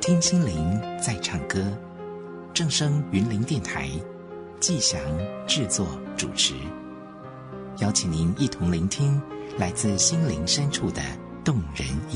听心灵在唱歌，正声云林电台，季祥制作主持，邀请您一同聆听来自心灵深处的动人